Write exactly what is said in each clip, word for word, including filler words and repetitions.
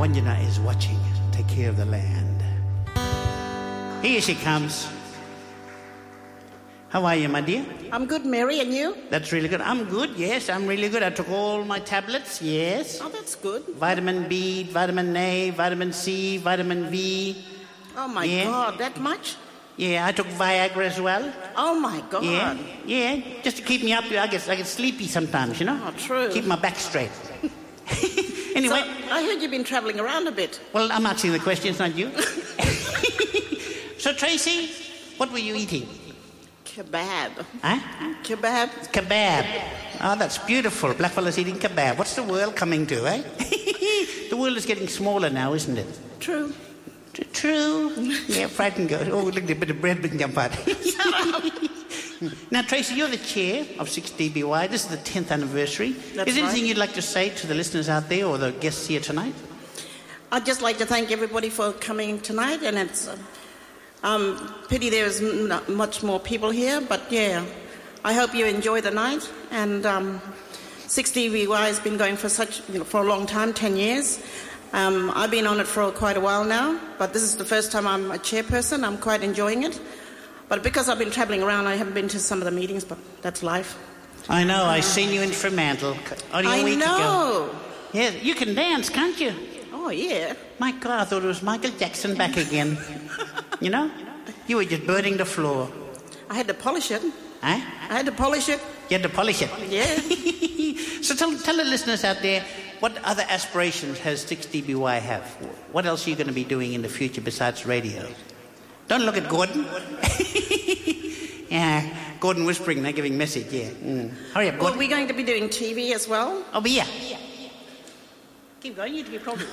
Wandjana is watching. Take care of the land. Here she comes. How are you, my dear? I'm good, Mary, and you? That's really good. I'm good, yes, I'm really good. I took all my tablets, yes. Oh, that's good. Vitamin B, vitamin A, vitamin C, vitamin V. Oh, my yeah. God, that much? Yeah, I took Viagra as well. Oh, my God. Yeah, yeah, just to keep me up. I get, I get sleepy sometimes, you know? Oh, true. Keep my back straight. Anyway. So, I heard you've been travelling around a bit. Well, I'm asking the questions, not you. So, Tracy, what were you eating? Kebab. Huh? Kebab. Kebab. Oh, that's beautiful. Blackfellas eating kebab. What's the world coming to, eh? The world is getting smaller now, isn't it? True. True. Yeah, frightened girl. Oh, look at a bit of bread we can jump out. Now, Tracy, you're the chair of six D B Y. This is the tenth anniversary. That's is there anything right. you'd like to say to the listeners out there or the guests here tonight? I'd just like to thank everybody for coming tonight, and it's uh, um, pity there's not much more people here, but yeah, I hope you enjoy the night. And um, six D B Y has been going for such, you know, for a long time, ten years. Um, I've been on it for quite a while now, but this is the first time I'm a chairperson. I'm quite enjoying it. But because I've been travelling around, I haven't been to some of the meetings, but that's life. I know. Uh, I seen you in Fremantle only a I week know. ago. Yeah, you can dance, can't you? Oh, yeah. My God, I thought it was Michael Jackson back again. You know? You were just burning the floor. I had to polish it. Huh? I had to polish it. You had to polish it. Yeah. So tell, tell the listeners out there, what other aspirations has six D B Y have? What else are you going to be doing in the future besides radio? Don't look at Gordon. Yeah, Gordon whispering, they're giving message, yeah. Mm. Hurry up, Gordon. Well, we're going to be doing T V as well. Oh, but yeah. Keep going, you need to keep talking.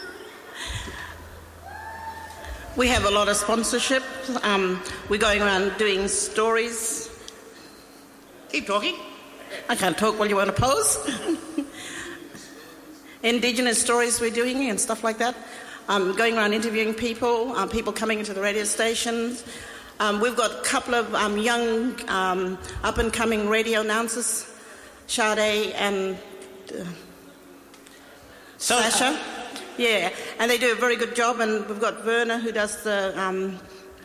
We have a lot of sponsorship. Um, we're going around doing stories. Keep talking. I can't talk while you want to pose. Indigenous stories we're doing and stuff like that. Um, going around interviewing people, uh, people coming into the radio stations. Um, we've got a couple of um, young, um, up-and-coming radio announcers, Sade and uh, So, Sasha. uh, Yeah, and they do a very good job, and we've got Werner who does the... Um,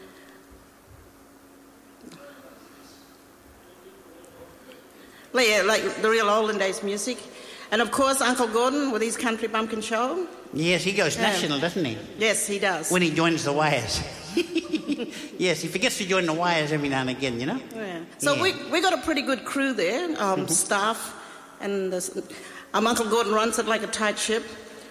yeah, like the real olden days music. And of course, Uncle Gordon with his Country Bumpkin Show. yes, he goes Yeah. national, doesn't he? Yes, he does. When he joins the Wires. Yes, he forgets to join the Wires every now and again, you know? Yeah. So Yeah. we we got a pretty good crew there, um, Mm-hmm. staff, and this, um, Uncle Gordon runs it like a tight ship.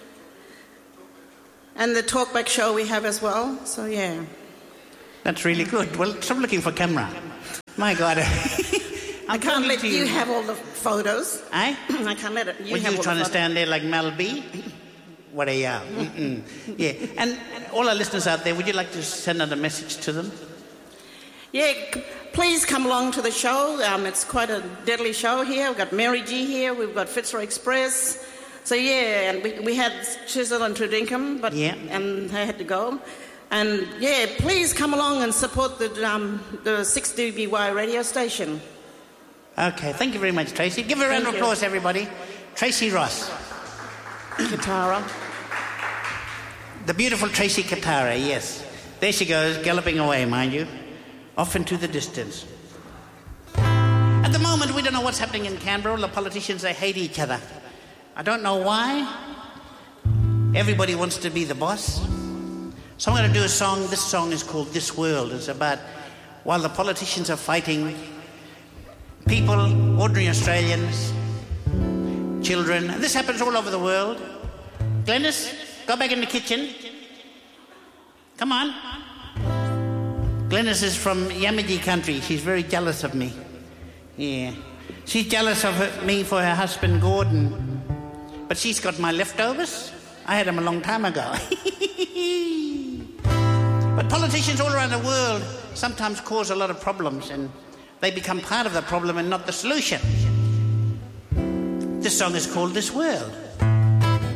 And the talkback show we have as well. So yeah. That's really good. Well, stop looking for camera. My God. I can't talking let to you have all the photos. Eh? I can't let it. You Were have you all trying the to photos. stand there like Mel B? What are you? Mm-mm. Yeah. And all our listeners out there, would you like to send out a message to them? Yeah, c- please come along to the show. Um, it's quite a deadly show here. We've got Mary G here. We've got Fitzroy Express. So yeah, and we, we had Chisel and Trudinkum, but Yeah. and they had to go. And yeah, please come along and support the um, the six D B Y radio station. Okay. Thank you very much, Tracy. Give her a round of Thank you. applause, everybody. Tracy Ross. Katara. The beautiful Tracy Katara, yes. There she goes, galloping away, mind you. Off into the distance. At the moment, we don't know what's happening in Canberra. All the politicians, they hate each other. I don't know why. Everybody wants to be the boss. So I'm going to do a song. This song is called This World. It's about while the politicians are fighting, people, ordinary Australians, children. And this happens all over the world. Glennis, go back in the kitchen. Come on. Glennis is from Yamaji country. She's very jealous of me. Yeah. She's jealous of her, me for her husband, Gordon. But she's got my leftovers. I had them a long time ago. But politicians all around the world sometimes cause a lot of problems, and they become part of the problem and not the solution. This song is called This World.